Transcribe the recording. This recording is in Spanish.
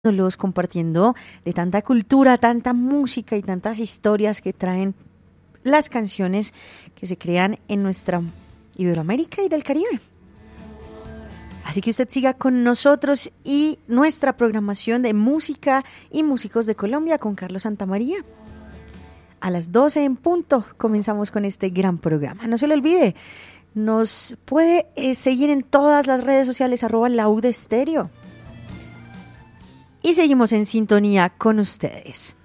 compartiendo de tanta cultura, tanta música y tantas historias que traen las canciones que se crean en nuestra Iberoamérica y del Caribe. Así que usted siga con nosotros y nuestra programación de música y músicos de Colombia con Carlos Santamaría. A las 12 en punto comenzamos con este gran programa. No se lo olvide, nos puede seguir en todas las redes sociales @laudestereo. Y seguimos en sintonía con ustedes.